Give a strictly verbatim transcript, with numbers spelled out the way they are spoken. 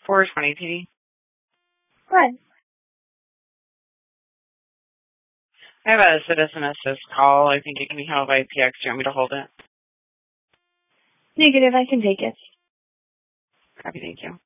four twenty P D. What? I have a citizen assist call. I think it can be handled by P X. Do you want me to hold it? Negative, I can take it. Copy, thank you.